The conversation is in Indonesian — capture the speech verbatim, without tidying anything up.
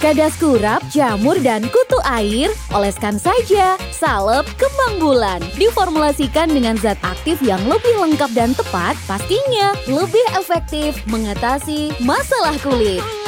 Gagas kurap, jamur, dan kutu air? Oleskan saja salep kembang bulan. Diformulasikan dengan zat aktif yang lebih lengkap dan tepat, pastinya lebih efektif mengatasi masalah kulit.